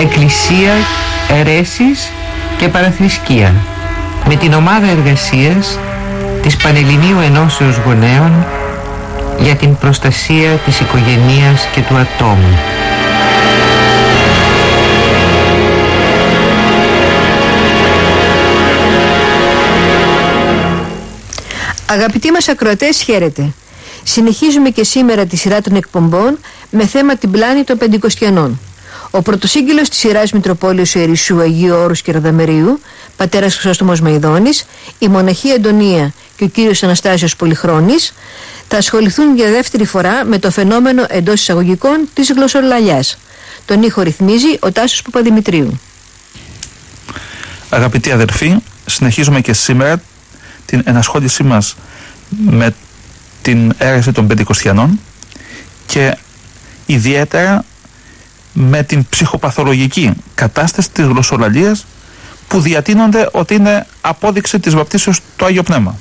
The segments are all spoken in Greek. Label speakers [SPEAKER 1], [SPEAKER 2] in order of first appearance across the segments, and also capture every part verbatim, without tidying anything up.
[SPEAKER 1] εκκλησία, αιρέσεις και παραθρησκεία, με την ομάδα εργασίας της Πανελληνίου Ενώσεως Γονέων για την προστασία της οικογενείας και του ατόμου.
[SPEAKER 2] Αγαπητοί μας ακροατές, χαίρετε. Συνεχίζουμε και σήμερα τη σειρά των εκπομπών με θέμα την πλάνη των Πεντηκοστιανών. Ο πρωτοσύγγελος της σειράς Μητροπόλεως Ιερισσού Αγίου Όρους και Ροδαμερίου, πατέρας Χρυσόστομος Μαϊδόνης, η μοναχή Αντωνία και ο κύριος Αναστάσιος Πολυχρόνης θα ασχοληθούν για δεύτερη φορά με το φαινόμενο εντός εισαγωγικών της γλωσσολαλιάς. Τον ήχο ρυθμίζει ο Τάσος Παπαδημητρίου.
[SPEAKER 3] Αγαπητοί αδερφοί, συνεχίζουμε και σήμερα την ενασχόλησή μας με την αίρεση των Πεντηκοστιανών και ιδιαίτερα με την ψυχοπαθολογική κατάσταση της γλωσσολαλίας που διατείνονται ότι είναι απόδειξη της βαπτίσεως του Άγιο Πνεύμα.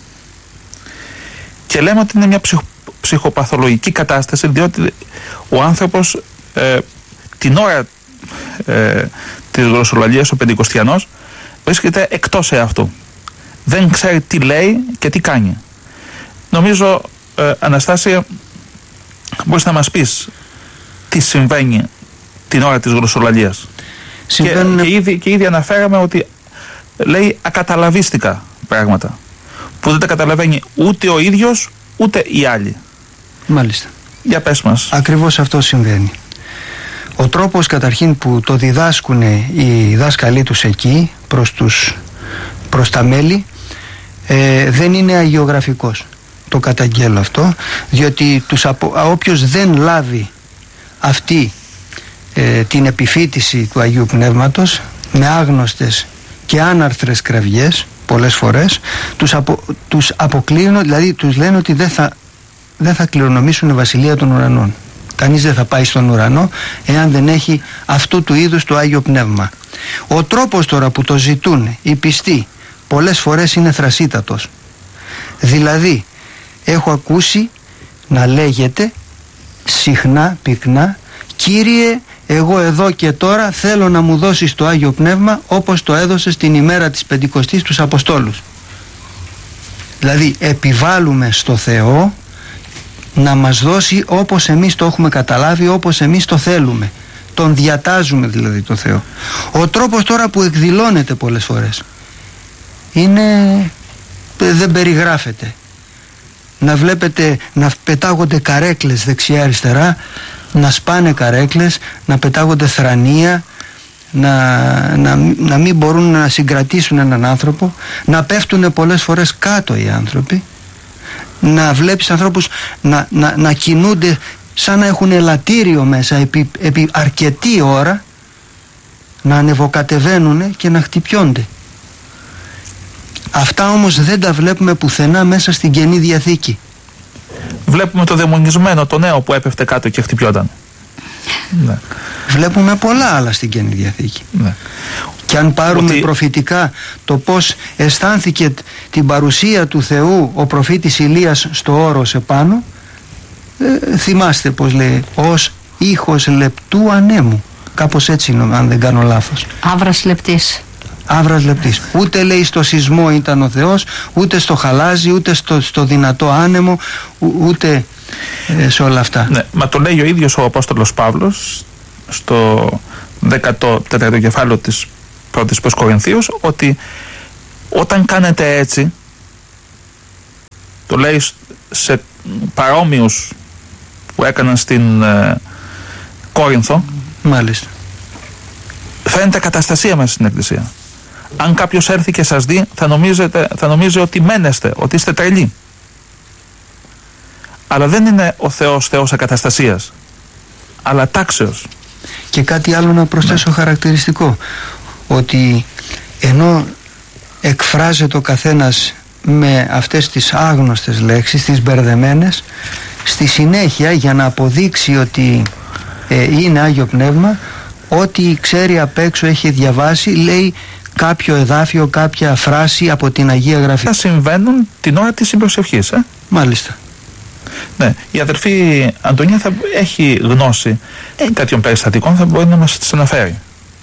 [SPEAKER 3] Και λέμε ότι είναι μια ψυχο, ψυχοπαθολογική κατάσταση, διότι ο άνθρωπος ε, την ώρα ε, της γλωσσολαλίας, ο Πεντηκοστιανός, βρίσκεται εκτός εαυτού. Δεν ξέρει τι λέει και τι κάνει. Νομίζω, ε, Αναστάσια, μπορείς να μας πεις τι συμβαίνει την ώρα της γλωσσολαλίας. Συμβαίνουν... Και, και, ήδη, και ήδη αναφέραμε ότι λέει ακαταλαβίστικα πράγματα που δεν τα καταλαβαίνει ούτε ο ίδιος ούτε οι άλλοι.
[SPEAKER 4] Μάλιστα.
[SPEAKER 3] Για πες μας.
[SPEAKER 4] Ακριβώς αυτό συμβαίνει. Ο τρόπος καταρχήν που το διδάσκουν οι δάσκαλοι τους εκεί προς, τους, προς τα μέλη ε, δεν είναι αγιογραφικός. Το καταγγέλλω αυτό, διότι τους απο, όποιος δεν λάβει αυτή ε, την επιφύτηση του Αγίου Πνεύματος με άγνωστες και άναρθρες κραυγές πολλές φορές τους, απο, τους αποκλείουν, δηλαδή τους λένε ότι δεν θα, δεν θα κληρονομήσουν βασιλεία των ουρανών. Κανείς δεν θα πάει στον ουρανό εάν δεν έχει αυτού του είδους το Άγιο Πνεύμα. Ο τρόπος τώρα που το ζητούν οι πιστοί πολλές φορές είναι θρασίτατος. Δηλαδή έχω ακούσει να λέγεται συχνά, πυκνά, Κύριε, εγώ εδώ και τώρα θέλω να μου δώσεις το Άγιο Πνεύμα όπως το έδωσες την ημέρα της Πεντηκοστής τους Αποστόλους. Δηλαδή επιβάλλουμε στο Θεό να μας δώσει όπως εμείς το έχουμε καταλάβει, όπως εμείς το θέλουμε. Τον διατάζουμε δηλαδή το Θεό. Ο τρόπος τώρα που εκδηλώνεται πολλές φορές είναι, δεν περιγράφεται. Να βλέπετε να πετάγονται καρέκλες δεξιά αριστερά, να σπάνε καρέκλες, να πετάγονται θρανία, να, να, να μην μπορούν να συγκρατήσουν έναν άνθρωπο, να πέφτουν πολλές φορές κάτω οι άνθρωποι, να βλέπεις ανθρώπους να, να, να κινούνται σαν να έχουν ελαττήριο μέσα επί, επί αρκετή ώρα, να ανεβοκατεβαίνουν και να χτυπιώνται. Αυτά όμως δεν τα βλέπουμε πουθενά μέσα στην Καινή Διαθήκη.
[SPEAKER 3] Βλέπουμε το δαιμονισμένο, το νέο που έπεφτε κάτω και χτυπιόταν. Ναι.
[SPEAKER 4] Βλέπουμε πολλά άλλα στην Καινή Διαθήκη. Ναι. Και αν πάρουμε ότι... προφητικά το πως αισθάνθηκε την παρουσία του Θεού ο προφήτης Ηλίας στο όρος επάνω, ε, θυμάστε πως λέει, ως ήχος λεπτού ανέμου. Κάπως έτσι είναι, αν δεν κάνω λάθος.
[SPEAKER 2] Άβρας λεπτής.
[SPEAKER 4] Άβρας λεπτής. Ούτε λέει στο σεισμό ήταν ο Θεός, ούτε στο χαλάζι, ούτε στο, στο δυνατό άνεμο, ούτε ε, σε όλα αυτά.
[SPEAKER 3] Ναι, μα το λέει ο ίδιος ο Απόστολος Παύλος στο δέκατο τέταρτο κεφάλαιο της πρώτης προς Κορινθίους, ότι όταν κάνετε έτσι, το λέει σε παρόμοιους που έκαναν στην ε, Κόρινθο,
[SPEAKER 4] μάλιστα,
[SPEAKER 3] φαίνεται καταστασία μέσα στην Εκκλησία. Αν κάποιος έρθει και σας δει, θα, νομίζετε, θα νομίζει ότι μένεστε, ότι είστε τρελοί. Αλλά δεν είναι ο Θεός Θεός ακαταστασίας, αλλά τάξεως.
[SPEAKER 4] Και κάτι άλλο να προσθέσω, ναι, χαρακτηριστικό, ότι ενώ εκφράζεται ο καθένας με αυτές τις άγνωστες λέξεις, τις μπερδεμένες, στη συνέχεια για να αποδείξει ότι ε, είναι Άγιο Πνεύμα, ό,τι ξέρει απ' έξω, έχει διαβάσει, λέει κάποιο εδάφιο, κάποια φράση από την Αγία Γραφή.
[SPEAKER 3] Θα συμβαίνουν την ώρα της συμπροσευχής, ε?
[SPEAKER 4] Μάλιστα.
[SPEAKER 3] Ναι, η αδερφή Αντωνία θα έχει γνώση ε. τέτοιων περιστατικών, θα μπορεί να μας τις αναφέρει.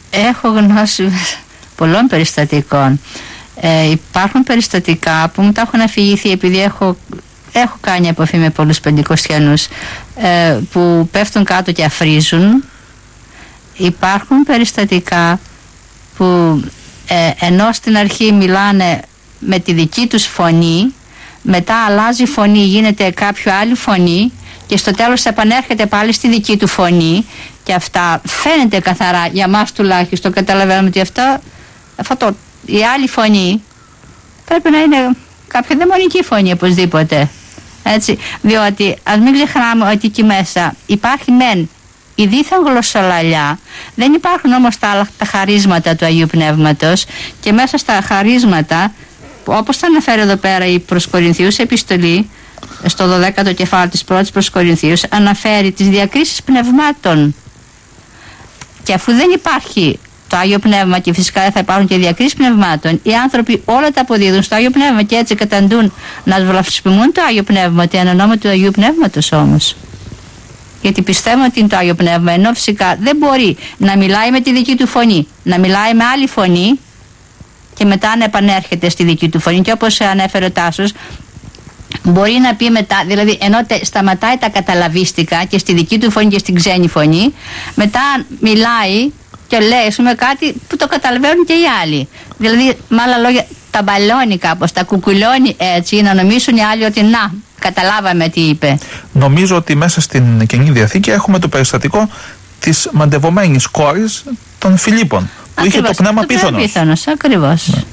[SPEAKER 5] Έχω γνώση πολλών περιστατικών. Ε, υπάρχουν περιστατικά που μου τα έχουν αφηγηθεί επειδή έχω, έχω κάνει επαφή με πολλούς πεντηκοστιανούς ε, που πέφτουν κάτω και αφρίζουν. Υπάρχουν περιστατικά που ε, ενώ στην αρχή μιλάνε με τη δική τους φωνή, μετά αλλάζει φωνή, γίνεται κάποιο άλλη φωνή και στο τέλος επανέρχεται πάλι στη δική του φωνή, και αυτά φαίνεται καθαρά για μας τουλάχιστον. Καταλαβαίνουμε ότι αυτό, αυτό η άλλη φωνή πρέπει να είναι κάποια δαιμονική φωνή οπωσδήποτε, έτσι, διότι ας μην ξεχνάμε ότι εκεί μέσα υπάρχει μεν η δίθεν γλωσσολαλιά, δεν υπάρχουν όμως τα άλλα τα χαρίσματα του Αγίου Πνεύματος, και μέσα στα χαρίσματα, όπως θα αναφέρει εδώ πέρα η προς Κορινθίους επιστολή, στο δωδέκατο κεφάλαιο της πρώτης προς Κορινθίους, αναφέρει τις διακρίσεις πνευμάτων. Και αφού δεν υπάρχει το Άγιο Πνεύμα, και φυσικά δεν θα υπάρχουν και διακρίσεις πνευμάτων, οι άνθρωποι όλα τα αποδίδουν στο Άγιο Πνεύμα και έτσι καταντούν να βλασφημούν το Άγιο Πνεύμα, ότι εν ονόμα του Αγίου Πνεύματος όμως. Γιατί πιστεύω ότι είναι το Άγιο Πνεύμα, ενώ φυσικά δεν μπορεί να μιλάει με τη δική του φωνή, να μιλάει με άλλη φωνή και μετά να επανέρχεται στη δική του φωνή. Και όπως ανέφερε ο Τάσος, μπορεί να πει μετά, δηλαδή ενώ τε, σταματάει τα καταλαβίστικα και στη δική του φωνή και στην ξένη φωνή, μετά μιλάει και λέει, ας πούμε, κάτι που το καταλαβαίνουν και οι άλλοι. Δηλαδή, με άλλα λόγια, τα μπαλώνει κάπως, τα κουκουλώνει έτσι, να νομίσουν οι άλλοι ότι να, καταλάβαμε τι είπε.
[SPEAKER 3] Νομίζω ότι μέσα στην Καινή Διαθήκη έχουμε το περιστατικό της μαντευομένης κόρης των Φιλίππων, που ακριβώς, είχε το πνεύμα πίθωνος.
[SPEAKER 5] Πίθωνος, ακριβώς.
[SPEAKER 3] Ναι.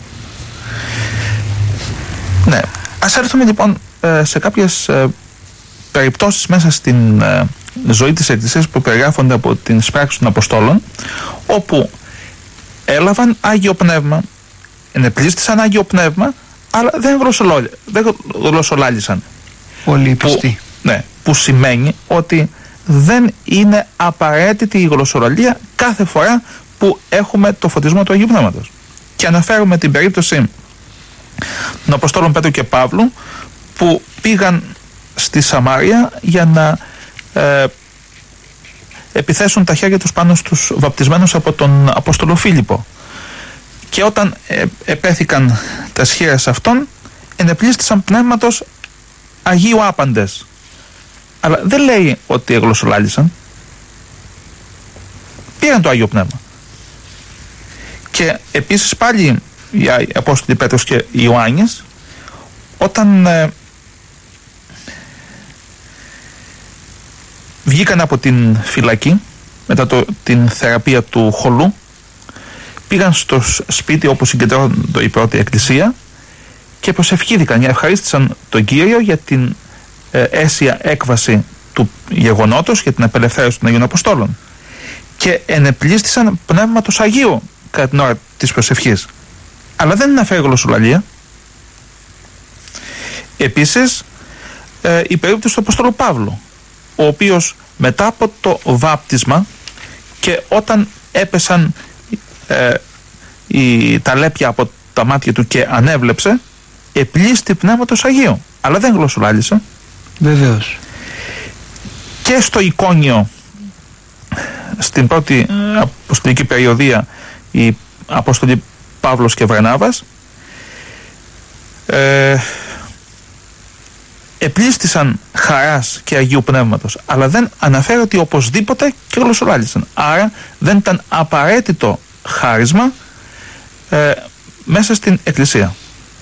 [SPEAKER 3] ναι. Ας έρθουμε λοιπόν σε κάποιες περιπτώσεις μέσα στην ζωή της Εκκλησίας που περιγράφονται από τις πράξεις των Αποστόλων, όπου έλαβαν Άγιο Πνεύμα, ενεπλίστησαν Άγιο Πνεύμα, αλλά δεν, δεν γλωσσολάλησαν.
[SPEAKER 4] Πολύ πιστοί.
[SPEAKER 3] Ναι, που σημαίνει ότι δεν είναι απαραίτητη η γλωσσολαλία κάθε φορά που έχουμε το φωτισμό του Αγίου Πνεύματος. Και αναφέρουμε την περίπτωση των Αποστόλων Πέτρου και Παύλου, που πήγαν στη Σαμάρια για να ε, επιθέσουν τα χέρια τους πάνω στους βαπτισμένους από τον Απόστολο Φίλιππο, και όταν ε, επέθηκαν τα σχήρες αυτών, ενεπλίστησαν πνεύματος Αγίου άπαντες. Αλλά δεν λέει ότι εγλωσσολάλησαν, πήραν το Άγιο Πνεύμα. Και επίσης πάλι οι Απόστολοι Πέτρος και Ιωάννης, όταν ε, βγήκαν από την φυλακή μετά το, την θεραπεία του χολού, πήγαν στο σπίτι όπου συγκεντρώνονται η πρώτη εκκλησία και προσευχήθηκαν, ευχαρίστησαν τον Κύριο για την ε, αίσια έκβαση του γεγονότος, για την απελευθέρωση των Αγίων Αποστόλων, και ενεπλίστησαν πνεύματος Αγίου κατά την ώρα της προσευχής. Αλλά δεν αναφέρει γλωσσολαλία. Επίσης ε, η περίπτωση του Αποστόλου Παύλου, ο οποίος μετά από το βάπτισμα και όταν έπεσαν ε, η, τα λέπια από τα μάτια του και ανέβλεψε, επλήστη πνεύματος Αγίου, αλλά δεν γλωσσολάλησε.
[SPEAKER 4] Βεβαίως.
[SPEAKER 3] Και στο Εικόνιο, στην πρώτη αποστολική περιοδία, οι Απόστολοι Παύλος και Βαρνάβας ε, επλήστησαν χαράς και Αγίου Πνεύματος, αλλά δεν αναφέρει ότι οπωσδήποτε και γλωσσολάλησαν. Άρα δεν ήταν απαραίτητο χάρισμα ε, μέσα στην Εκκλησία.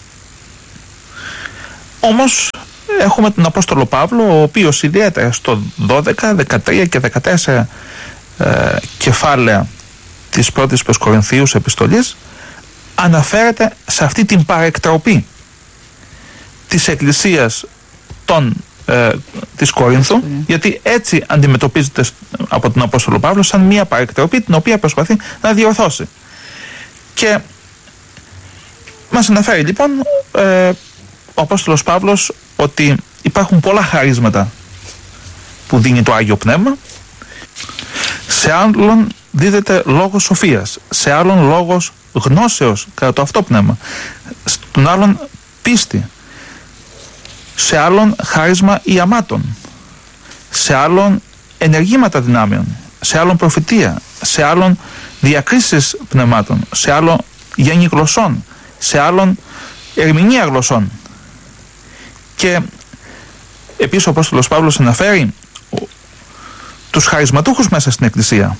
[SPEAKER 3] Όμως έχουμε τον Απόστολο Παύλο, ο οποίος ιδιαίτερα στο δώδεκα, δεκατρία και δεκατέσσερα ε, κεφάλαια της πρώτης προς Κορινθίους επιστολής αναφέρεται σε αυτή την παρεκτροπή της Εκκλησίας των, ε, της Κορίνθου, γιατί έτσι αντιμετωπίζεται από τον Απόστολο Παύλο σαν μια παρεκτροπή την οποία προσπαθεί να διορθώσει. Και μας αναφέρει λοιπόν ε, ο Απόστολος Παύλος ότι υπάρχουν πολλά χαρίσματα που δίνει το Άγιο Πνεύμα. Σε άλλον δίδεται λόγος σοφίας, σε άλλον λόγος γνώσεως κατά το αυτό πνεύμα, στον άλλον πίστη, σε άλλον χάρισμα ιαμάτων, σε άλλον ενεργήματα δυνάμεων, σε άλλον προφητεία, σε άλλον διακρίσεις πνευμάτων, σε άλλο γέννη γλωσσών, σε άλλον ερμηνεία γλωσσών. Και επίσης ο Απόστολος Παύλος αναφέρει τους χαρισματούχους μέσα στην Εκκλησία.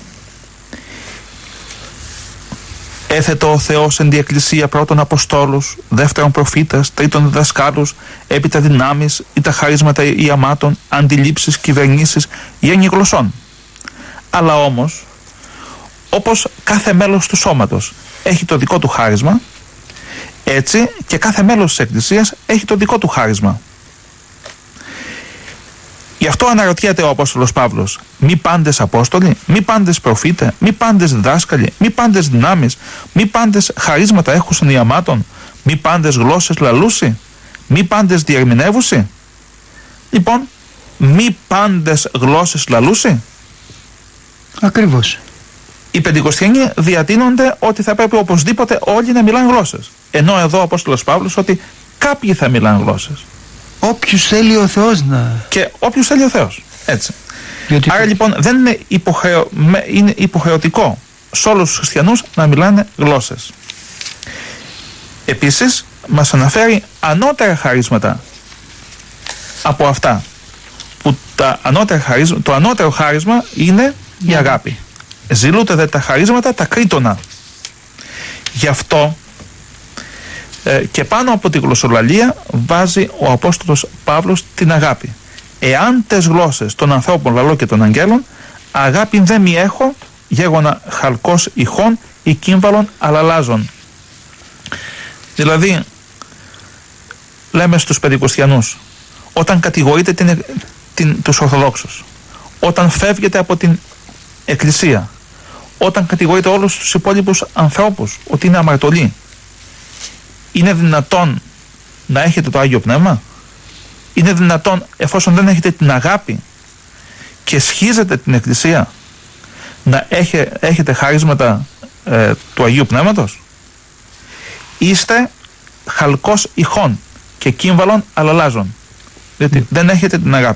[SPEAKER 3] Έθετο ο Θεός εν τη Εκκλησία πρώτον Αποστόλους, δεύτερον προφήτες, τρίτον διδασκάλους, έπειτα δυνάμεις ή τα χαρίσματα ιαμάτων, αντιλήψεις, κυβερνήσεις, γέννη γλωσσών. Αλλά όμως, όπως κάθε μέλος του σώματος έχει το δικό του χάρισμα, έτσι και κάθε μέλος της Εκκλησίας έχει το δικό του χάρισμα. Γι' αυτό αναρωτιέται ο Απόστολος Παύλος, μη πάντες Απόστολοι, μη πάντες προφήτες, μη πάντες διδάσκαλοι, μη πάντες δυνάμεις, μη πάντες χαρίσματα έχουσαν ιαμάτων, μη πάντες γλώσσες λαλούσι, μη πάντες διερμηνεύουσι. Λοιπόν, μη πάντες γλώσσες λαλούσι.
[SPEAKER 4] Ακριβώς.
[SPEAKER 3] Οι Πεντηκοστιανοί διατείνονται ότι θα πρέπει οπωσδήποτε όλοι να μιλάνε γλώσσες. Ενώ εδώ ο Απόστολος Παύλος ότι κάποιοι θα μιλάνε γλώσσες.
[SPEAKER 4] Όποιους θέλει ο Θεός να...
[SPEAKER 3] Και όποιους θέλει ο Θεός. Έτσι.
[SPEAKER 4] Διότι...
[SPEAKER 3] Άρα λοιπόν δεν είναι, υποχρεω... είναι υποχρεωτικό σε όλους τους χριστιανούς να μιλάνε γλώσσες. Επίσης μας αναφέρει ανώτερα χαρίσματα από αυτά. Που τα ανώτερα χαρίσμα... το ανώτερο χάρισμα είναι η yeah. αγάπη. Ζηλούται δε τα χαρίσματα τα κρίτωνα. Γι' αυτό ε, και πάνω από τη γλωσσολαλία βάζει ο Απόστολος Παύλος την αγάπη. Εάν τες γλώσσες των ανθρώπων λαλώ και των αγγέλων, αγάπη δεν μη έχω, γέγονα χαλκός ηχών ή κύμβαλων αλαλάζων. Δηλαδή, λέμε στους Πεντηκοστιανούς, όταν κατηγορείτε την, την, τους Ορθοδόξους, όταν φεύγετε από την Εκκλησία, όταν κατηγορείτε όλους τους υπόλοιπους ανθρώπους ότι είναι αμαρτωλοί, είναι δυνατόν να έχετε το Άγιο Πνεύμα? Είναι δυνατόν, εφόσον δεν έχετε την αγάπη και σχίζετε την Εκκλησία, να έχε, έχετε χάρισματα ε, του Αγίου Πνεύματος? Είστε χαλκός ηχών και κύμβαλων αλαλάζων, διότι mm. δεν έχετε την αγάπη.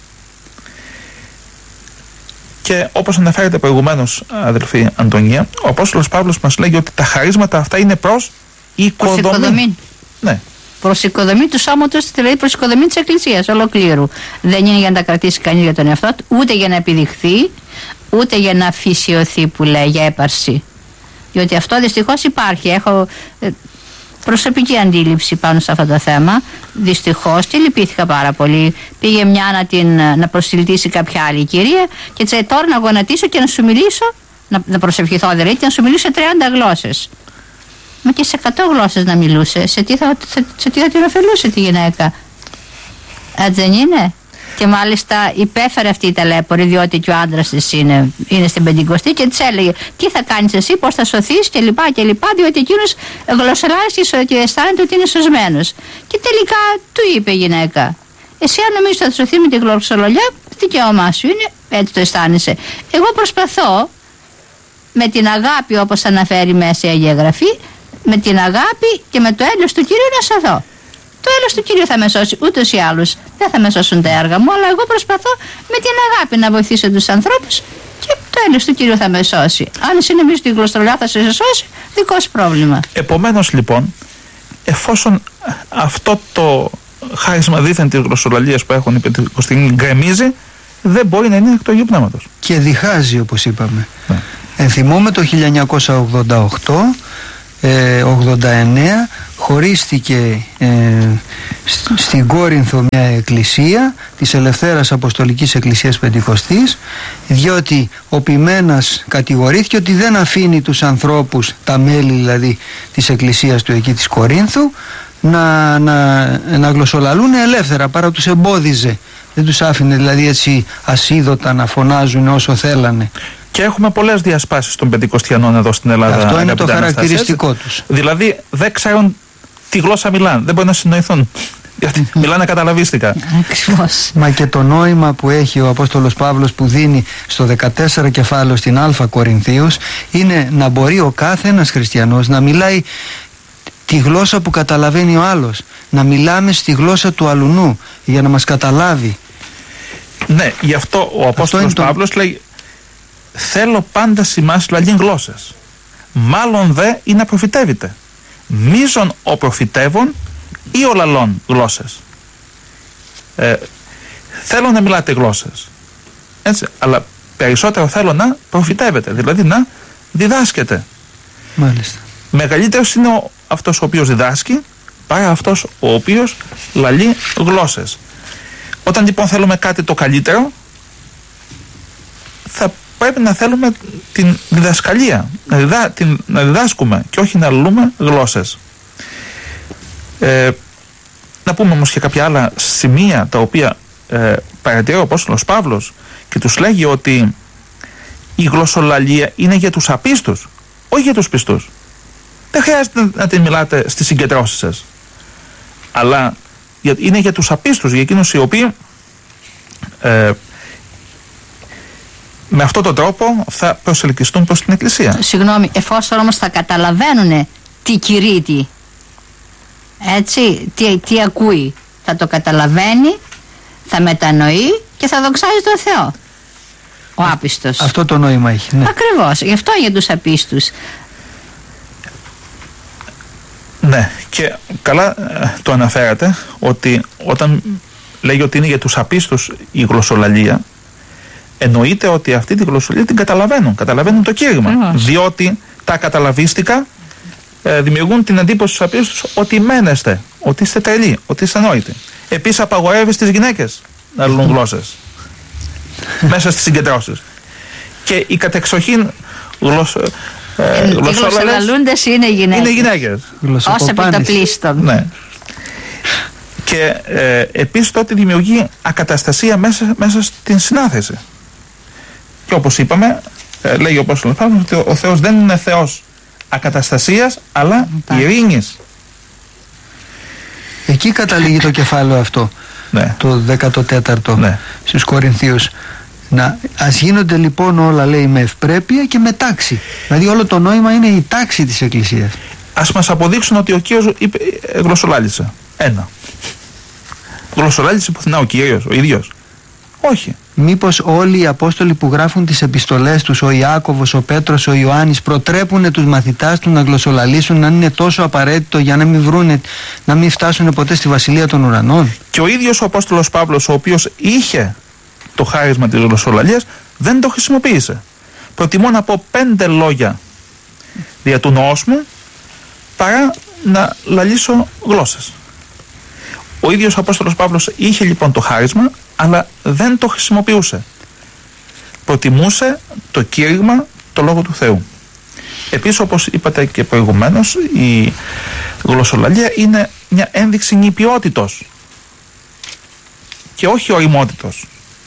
[SPEAKER 3] Και όπως αναφέρεται προηγουμένως, αδελφή Αντωνία, ο Απόστολος Παύλος μας λέγει ότι τα χαρίσματα αυτά είναι προς οικοδομή.
[SPEAKER 5] Προς οικοδομή.
[SPEAKER 3] Ναι.
[SPEAKER 5] Προς οικοδομή του σώματος, δηλαδή προς οικοδομή της Εκκλησίας ολοκλήρου. Δεν είναι για να τα κρατήσει κανείς για τον εαυτό του, ούτε για να επιδειχθεί, ούτε για να αφησιωθεί που λέει, για έπαρση. Διότι αυτό δυστυχώς υπάρχει. Έχω ε, προσωπική αντίληψη πάνω σε αυτό το θέμα. Δυστυχώς και λυπήθηκα πάρα πολύ. Πήγε μια να, την, να προσιλτήσει κάποια άλλη κυρία και έτσι τώρα να γονατίσω και να σου μιλήσω, να, να προσευχηθώ δηλαδή και να σου μιλήσω σε τριάντα γλώσσες. Μα και σε εκατό γλώσσες να μιλούσε, σε τι θα, σε, σε τι θα την ωφελούσε τη γυναίκα? Έτσι δεν είναι? Και μάλιστα υπέφερε αυτή η ταλέπορη, διότι και ο άντρας της είναι, είναι στην Πεντηκοστή και της έλεγε τι θα κάνεις εσύ, πώς θα σωθείς και λοιπά και λοιπά, διότι εκείνος γλωσσολάζει και αισθάνεται ότι είναι σωσμένος. Και τελικά του είπε η γυναίκα, εσύ αν νομίζεις ότι θα σωθεί με τη γλωσσολολιά, δικαίωμά σου είναι, έτσι το αισθάνεσαι. Εγώ προσπαθώ με την αγάπη, όπως αναφέρει μέσα η Αγία Γραφή, με την αγάπη και με το έλεος του Κυρίου να σωθώ. Το έλεος του Κυρίου θα με σώσει, ούτως ή άλλως δεν θα με σώσουν τα έργα μου, αλλά εγώ προσπαθώ με την αγάπη να βοηθήσω τους ανθρώπους και το έλεος του Κυρίου θα με σώσει. Αν εσύ νομίζεις ότι η γλωστρολιά θα σε σώσει, δικό σου πρόβλημα.
[SPEAKER 3] Επομένως λοιπόν, εφόσον αυτό το χάρισμα δίθεν της γλωσσολαλίας που έχουν οι Πεντηκοστιανοί γκρεμίζει, δεν μπορεί να είναι εκ του Αγίου Πνεύματος.
[SPEAKER 4] Και διχάζει, όπως είπαμε.
[SPEAKER 3] Ναι.
[SPEAKER 4] Ενθυμούμε το χίλια εννιακόσια ογδόντα οκτώ ογδόντα εννέα χωρίστηκε ε, στην Κόρινθο μια εκκλησία της Ελευθέρας Αποστολικής Εκκλησίας Πεντηκοστής, διότι ο ποιμένας κατηγορήθηκε ότι δεν αφήνει τους ανθρώπους, τα μέλη δηλαδή της εκκλησίας του εκεί της Κορίνθου, να, να, να γλωσσολαλούν ελεύθερα, παρά τους εμπόδιζε. Δεν τους άφηνε δηλαδή έτσι ασίδωτα να φωνάζουν όσο θέλανε.
[SPEAKER 3] Και έχουμε πολλές διασπάσεις των Πεντηκοστιανών εδώ στην Ελλάδα.
[SPEAKER 4] Αυτό είναι το χαρακτηριστικό τους.
[SPEAKER 3] Δηλαδή δεν ξέρουν τι γλώσσα μιλάνε, δεν μπορεί να συνοηθούν. Γιατί μιλάνε καταλαβίστικα.
[SPEAKER 5] Ακριβώς.
[SPEAKER 4] Μα και το νόημα που έχει ο Απόστολος Παύλος που δίνει στο δεκατέσσερα κεφάλαιο στην Α Κορινθίους είναι να μπορεί ο κάθε ένας χριστιανός να μιλάει τη γλώσσα που καταλαβαίνει ο άλλος. Να μιλάμε στη γλώσσα του αλουνού για να μας καταλάβει.
[SPEAKER 3] Ναι, γι' αυτό ο Απόστολος Παύλος το... λέει θέλω πάντα σημάς λαλήν γλώσσες. Μάλλον δε ή να προφητεύετε. Μίζον ο προφητεύων ή ο λαλών γλώσσες. Ε, θέλω να μιλάτε γλώσσες. Έτσι, αλλά περισσότερο θέλω να προφητεύετε, δηλαδή να διδάσκετε.
[SPEAKER 4] Μάλιστα.
[SPEAKER 3] Μεγαλύτερος είναι ο, αυτός ο οποίος διδάσκει παρά αυτός ο οποίος λαλεί γλώσσες. Όταν λοιπόν θέλουμε κάτι το καλύτερο, θα πρέπει να θέλουμε την διδασκαλία, να, διδά, την, να διδάσκουμε και όχι να λαλούμε γλώσσες. Ε, να πούμε όμως και κάποια άλλα σημεία τα οποία ε, παρατηρεί ο Απόστολος Παύλος και τους λέγει ότι η γλωσσολαλία είναι για τους απίστους, όχι για τους πιστούς. Δεν χρειάζεται να την μιλάτε στις συγκεντρώσεις σας, αλλά είναι για τους απίστους, για εκείνους οι οποίοι ε, με αυτόν τον τρόπο θα προσελκυστούν προς την Εκκλησία.
[SPEAKER 5] Συγγνώμη, εφόσον όμως θα καταλαβαίνουν τι κηρύττει, έτσι, τι, τι ακούει, θα το καταλαβαίνει, θα μετανοεί και θα δοξάζει τον Θεό. Ο άπιστος.
[SPEAKER 4] Αυτό το νόημα έχει. Ναι.
[SPEAKER 5] Ακριβώς, γι' αυτό για τους απίστους.
[SPEAKER 3] Ναι, και καλά ε, το αναφέρατε ότι όταν λέγει ότι είναι για τους απίστους η γλωσσολαλία, εννοείται ότι αυτή τη γλωσσολαλία την καταλαβαίνουν, καταλαβαίνουν το κήρυγμα. Mm. Διότι τα καταλαβίστικα ε, δημιουργούν την εντύπωση στους απίστους ότι μένεστε, ότι είστε τρελοί, ότι είστε ανόητοι. Επίσης απαγορεύει στις γυναίκες να λαλούν γλώσσες μέσα στις συγκεντρώσεις. Και η κατεξοχήν γλωσσο, ε,
[SPEAKER 5] οι γλωσσολαλούντες είναι γυναίκες.
[SPEAKER 3] Είναι γυναίκες.
[SPEAKER 5] Ως επιτοπλίστων.
[SPEAKER 3] Ναι. Και ε, επίσης τότε δημιουργεί ακαταστασία μέσα, μέσα στην συνάθεση. Και όπως είπαμε, ε, λέγει ο Απόστολος Παύλος ότι ο Θεός δεν είναι Θεός ακαταστασίας, αλλά ειρήνης.
[SPEAKER 4] Εκεί καταλήγει το κεφάλαιο αυτό, ναι. Το δέκατο τέταρτο, ναι. Στους Κορινθίους. Να, ας γίνονται λοιπόν όλα, λέει, με ευπρέπεια και με τάξη. Δηλαδή όλο το νόημα είναι η τάξη της Εκκλησίας.
[SPEAKER 3] Ας μας αποδείξουν ότι ο Κύριος είπε, ε, γλωσσολάλησε. Ένα. Γλωσσολάλησε πουθενά ο Κύριος, ο ίδιος? Όχι.
[SPEAKER 4] Μήπως όλοι οι Απόστολοι που γράφουν τις επιστολές τους, ο Ιάκωβος, ο Πέτρος, ο Ιωάννης, προτρέπουν τους μαθητάς του να γλωσσολαλήσουν, να είναι τόσο απαραίτητο για να μην βρούνε, να μην φτάσουν ποτέ στη Βασιλεία των Ουρανών?
[SPEAKER 3] Και ο ίδιος ο Απόστολος Παύλος, ο οποίος είχε το χάρισμα της γλωσσολαλίας, δεν το χρησιμοποίησε. Προτιμώ να πω πέντε λόγια δια του νόος μου παρά να λαλήσω γλώσσες. Ο ίδιος ο Απόστολος Παύλος είχε λοιπόν το χάρισμα, αλλά δεν το χρησιμοποιούσε. Προτιμούσε το κήρυγμα, το Λόγο του Θεού. Επίσης, όπως είπατε και προηγουμένως, η γλωσσολαλία είναι μια ένδειξη νηπιότητος και όχι ωριμότητος.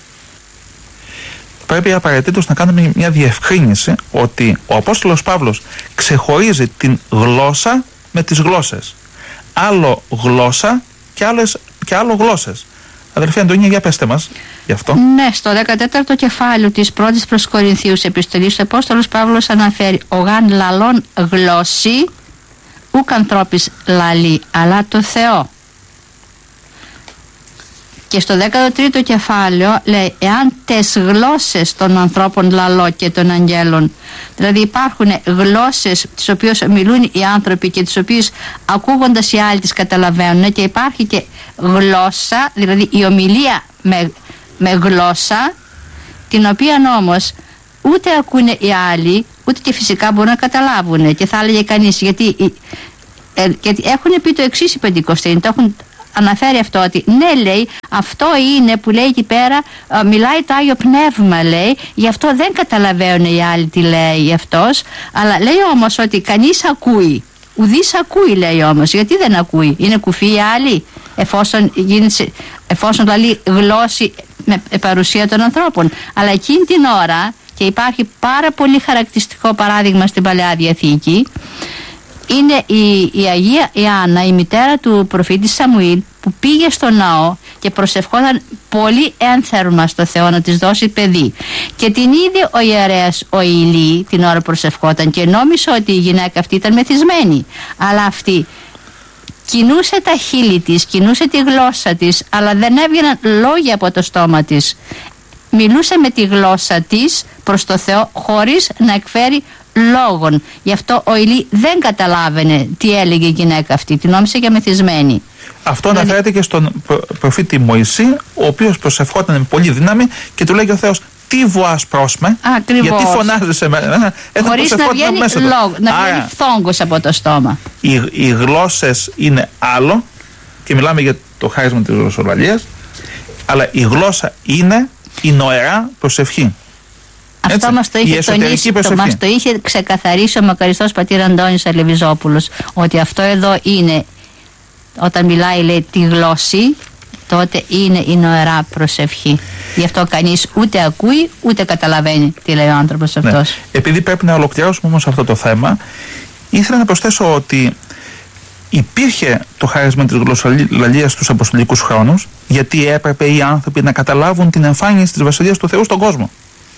[SPEAKER 3] Πρέπει απαραίτητος να κάνουμε μια διευκρίνηση ότι ο Απόστολος Παύλος ξεχωρίζει την γλώσσα με τις γλώσσες. Άλλο γλώσσα και, άλλες, και άλλο γλώσσες. Αδελφοί Αντωνία, για πέστε μας γι' αυτό.
[SPEAKER 5] Ναι, στο δεκατέταρτο κεφάλαιο της πρώτης προς Κορινθίους επιστολής, ο Απόστολος Παύλος αναφέρει «Ο γαν λαλών γλώσσι, ουκ ανθρώπης λαλεί, αλλά το Θεό». Και στο δέκατο τρίτο κεφάλαιο λέει «Εάν τες γλώσσες των ανθρώπων λαλώ και των αγγέλων». Δηλαδή υπάρχουν γλώσσες τις οποίες μιλούν οι άνθρωποι και τις οποίες ακούγοντας οι άλλοι τις καταλαβαίνουν, και υπάρχει και γλώσσα, δηλαδή η ομιλία με, με γλώσσα, την οποία όμως ούτε ακούνε οι άλλοι, ούτε και φυσικά μπορούν να καταλάβουν. Και θα έλεγε κανείς, γιατί, ε, γιατί έχουν πει το εξής οι Πεντηκοστέοι, το έχουν αναφέρει αυτό, ότι ναι, λέει, αυτό είναι που λέει εκεί πέρα, α, μιλάει το Άγιο Πνεύμα, λέει, γι' αυτό δεν καταλαβαίνουν οι άλλοι τι λέει αυτός, αλλά λέει όμως ότι κανείς ακούει, ουδής ακούει, λέει όμως. Γιατί δεν ακούει? Είναι κουφοί οι άλλοι, εφόσον, γίνεται, εφόσον δηλαδή γλώσση με παρουσία των ανθρώπων? Αλλά εκείνη την ώρα, και υπάρχει πάρα πολύ χαρακτηριστικό παράδειγμα στην Παλαιά Διαθήκη, είναι η, η Αγία Ιάννα, η μητέρα του προφήτη Σαμουήλ, που πήγε στο ναό και προσευχόταν πολύ ένθερμα στο Θεό να της δώσει παιδί. Και την είδε ο ιερέας ο Ηλί την ώρα που προσευχόταν και νόμισε ότι η γυναίκα αυτή ήταν μεθυσμένη. Αλλά αυτή κινούσε τα χείλη της, κινούσε τη γλώσσα της, αλλά δεν έβγαιναν λόγια από το στόμα της. μιλούσε με τη γλώσσα της προς το Θεό χωρίς να εκφέρει λόγων. Γι' αυτό ο Ηλί δεν καταλάβαινε τι έλεγε η γυναίκα αυτή, την νόμισε για μεθυσμένη.
[SPEAKER 3] Αυτό δηλαδή... αναφέρεται και στον προ, προφήτη Μωυσή, ο οποίος προσευχόταν με πολύ δύναμη και του λέγει ο Θεός: τι βοάς πρόσμε, γιατί φωνάζεις σε μένα.
[SPEAKER 5] Χωρίς να βγαίνει λόγο, να βγαίνει φθόγκος από το στόμα.
[SPEAKER 3] Οι, οι γλώσσες είναι άλλο, και μιλάμε για το χάρισμα της γλωσσολαλίας, αλλά η γλώσσα είναι η νοερά προσευχή.
[SPEAKER 5] Αυτό μας το είχε τονίσει, το, μας το είχε ξεκαθαρίσει ο μακαριστός πατήρ Αντώνης Αλεβιζόπουλος, ότι αυτό εδώ είναι, όταν μιλάει λέει τη γλώσση, τότε είναι η νοερά προσευχή. Γι' αυτό κανείς ούτε ακούει ούτε καταλαβαίνει τι λέει ο άνθρωπος αυτός. Ναι.
[SPEAKER 3] Επειδή πρέπει να ολοκληρώσουμε όμως αυτό το θέμα, ήθελα να προσθέσω ότι υπήρχε το χάρισμα της γλωσσολαλίας στους αποστολικούς χρόνους, γιατί έπρεπε οι άνθρωποι να καταλάβουν την εμφάνιση της Βασιλείας του Θεού στον κόσμο.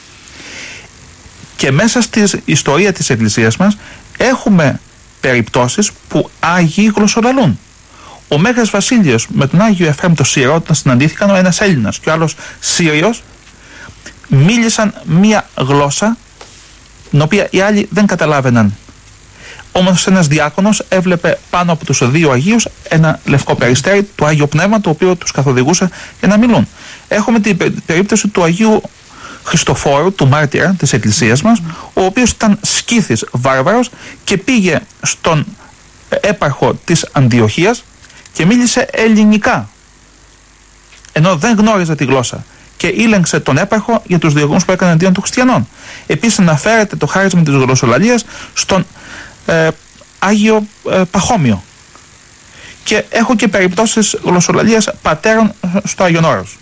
[SPEAKER 3] Και μέσα στη ιστορία της Εκκλησίας μας έχουμε περιπτώσεις που Άγιοι γλωσσολαλούν. Ο Μέγας Βασίλειος με τον Άγιο Εφραίμ το Σύρο, όταν συναντήθηκαν, ο ένας Έλληνας και ο άλλος Σύριος, μίλησαν μία γλώσσα την οποία οι άλλοι δεν καταλάβαιναν. Όμως ένας διάκονος έβλεπε πάνω από τους δύο Αγίους ένα λευκό περιστέρι, το Άγιο Πνεύμα, το οποίο τους καθοδηγούσε για να μιλούν. Έχουμε την περίπτωση του Αγίου Χριστοφόρου, του μάρτυρα της Εκκλησίας μας, ο οποίος ήταν σκύθης βάρβαρος και πήγε στον έπαρχο της Αντιοχίας και μίλησε ελληνικά, ενώ δεν γνώριζε τη γλώσσα, και ήλεγξε τον έπαρχο για τους διωγμούς που έκανε αντίον των χριστιανών. Επίσης αναφέρεται το χάρισμα της γλωσσολαλίας στον ε, Άγιο ε, Παχώμιο, και έχω και περιπτώσεις γλωσσολαλίας πατέρων στο Άγιον Όρος.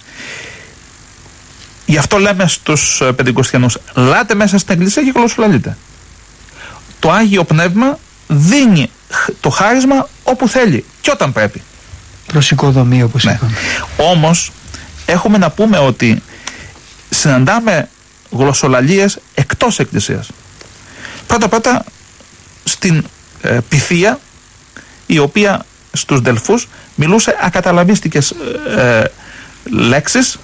[SPEAKER 3] Γι' αυτό λέμε στους Πεντηκοστιανούς: λάτε μέσα στην Εκκλησία και γλωσσολαλείτε. Το Άγιο Πνεύμα δίνει το χάρισμα όπου θέλει και όταν πρέπει.
[SPEAKER 4] Προς οικοδομή, όπως ναι. είπαμε.
[SPEAKER 3] Όμως έχουμε να πούμε ότι συναντάμε γλωσσολαλίες εκτός Εκκλησίας. Πρώτα πρώτα στην ε, Πυθία, η οποία στους Δελφούς μιλούσε ακαταλαβίστικες ε, λέξεις,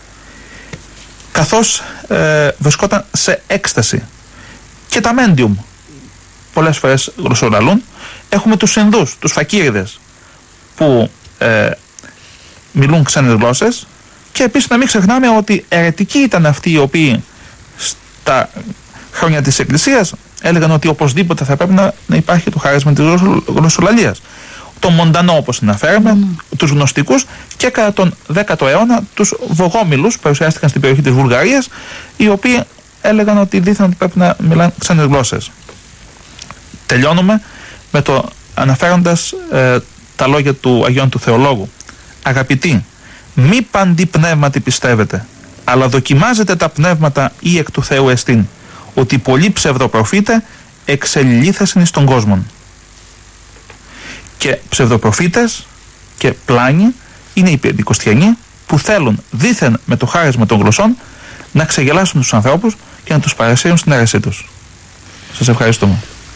[SPEAKER 3] καθώς ε, βρισκόταν σε έκσταση. Και τα μέντιουμ πολλές φορές γλωσσολαλούν. Έχουμε τους Ινδούς, τους Φακίριδες, που ε, μιλούν ξένες γλώσσες. Και επίσης να μην ξεχνάμε ότι αιρετικοί ήταν αυτοί οι οποίοι στα χρόνια της Εκκλησίας έλεγαν ότι οπωσδήποτε θα πρέπει να, να υπάρχει το χάρισμα της γλωσσολαλίας. Τον Μοντανό, όπως αναφέραμε, mm. τους γνωστικούς, και κατά τον δέκατο αιώνα τους Βογόμιλους, που παρουσιάστηκαν στην περιοχή της Βουλγαρίας, οι οποίοι έλεγαν ότι δήθεν ότι πρέπει να μιλάνε ξένες γλώσσες. Τελειώνουμε με το αναφέροντας ε, τα λόγια του Αγίων του Θεολόγου. Αγαπητοί, μη παντιπνεύματι πιστεύετε, αλλά δοκιμάζετε τα πνεύματα ή εκ του Θεού εστίν, ότι πολλοί ψευδοπροφήτε εξελιλήθασιν εις τον κόσμον. Και ψευδοπροφήτες και πλάνοι είναι οι Πεντηκοστιανοί, που θέλουν δήθεν με το χάρισμα των γλωσσών να ξεγελάσουν τους ανθρώπους και να τους παρασύρουν στην αίρεσή τους. Σας ευχαριστούμε.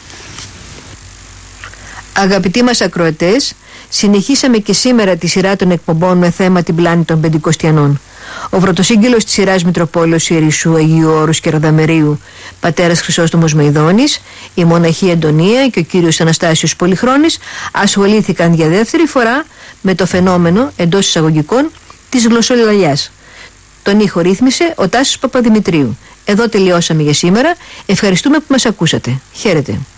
[SPEAKER 2] Αγαπητοί μας ακροατές, συνεχίσαμε και σήμερα τη σειρά των εκπομπών με θέμα την πλάνη των Πεντηκοστιανών. Ο πρωτοσύγγελος της σειράς Μητροπόλεως Ιερισσού Αγίου Όρους και Ροδαμερίου, πατέρας Χρυσόστομος Μεϊδώνης, η μοναχή Αντωνία και ο κύριος Αναστάσιος Πολυχρόνης ασχολήθηκαν για δεύτερη φορά με το φαινόμενο, εντός εισαγωγικών, της γλωσσολαλιάς. Τον ήχο ρύθμισε ο Τάσος Παπαδημητρίου. Εδώ τελειώσαμε για σήμερα. Ευχαριστούμε που μας ακούσατε. Χαίρετε.